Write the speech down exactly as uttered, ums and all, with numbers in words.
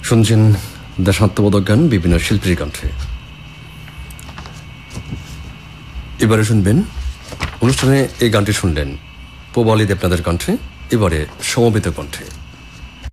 শুনছেন দেশাত্মবোধক গান বিভিন্ন শিল্পীর কণ্ঠে। এবারে শুনবেন অনুষ্ঠানে এই গানটি শুনলেন পূবালী দেবনাথের কণ্ঠে, এবারে সমবেত কণ্ঠে।